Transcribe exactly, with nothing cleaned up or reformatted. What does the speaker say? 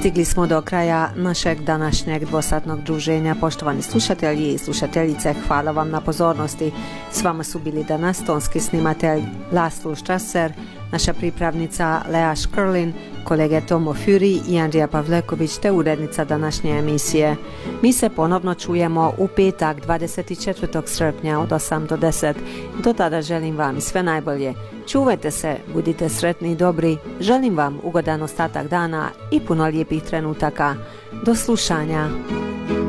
Stigli smo do kraja našeg današnjeg dvosatnog druženja. Poštovani slušatelji i slušateljice, hvala vam na pozornosti. S vama su bili danas tonski snimatelj Laslo Strasser, naša pripravnica Lea Škrlin, kolege Tomo Fjuri i Andrija Pavleković te urednica današnje emisije. Mi se ponovno čujemo u petak dvadeset četvrtog srpnja od osam do deset. Do tada želim vam sve najbolje. Čuvajte se, budite sretni i dobri. Želim vam ugodan ostatak dana i puno lijepih trenutaka. Do slušanja.